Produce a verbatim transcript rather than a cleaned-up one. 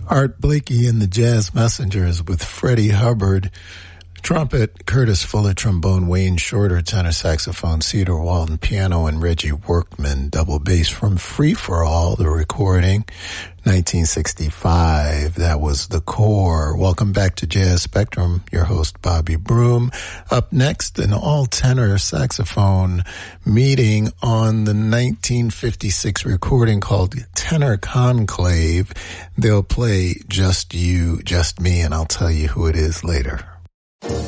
Art Blakey and the Jazz Messengers with Freddie Hubbard. Trumpet, Curtis Fuller. Trombone, Wayne Shorter. Tenor saxophone, Cedar Walton. Piano, and Reggie Workman. Double bass from Free For All, the recording, nineteen sixty-five. That was The Core. Welcome back to Jazz Spectrum. Your host, Bobby Broom. Up next, an all-tenor saxophone meeting on the nineteen fifty-six recording called Tenor Conclave. They'll play Just You, Just Me, and I'll tell you who it is later.